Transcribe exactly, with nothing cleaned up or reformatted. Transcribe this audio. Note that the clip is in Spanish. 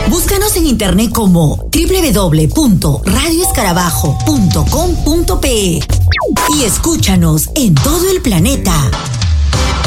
Búscanos en internet como doble u doble u doble u punto radio escarabajo punto com punto pe y escúchanos en todo el planeta.